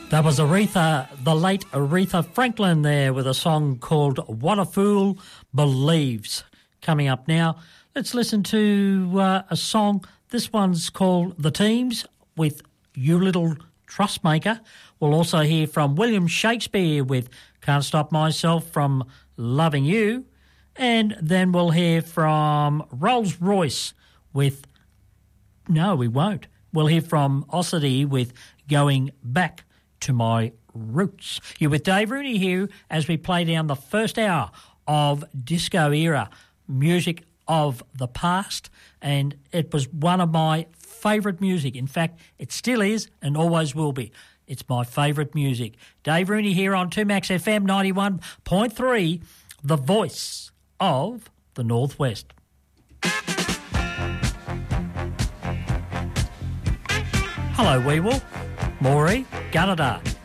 That was Aretha, the late Aretha Franklin there with a song called What a Fool Believes. Coming up now, let's listen to a song. This one's called The Teams with You Little Trustmaker. We'll also hear from William Shakespeare with Can't Stop Myself from Loving You. And then we'll hear from Rolls Royce with... No, we won't. We'll hear from Ossity with Going Back to My Roots. You're with Dave Rooney here as we play down the first hour of Disco Era music of the past, and it was one of my favourite music. In fact, it still is and always will be. It's my favourite music. Dave Rooney here on 2Max FM 91.3, the voice of the Northwest. Hello, Weewell, Maury, Gunnedah.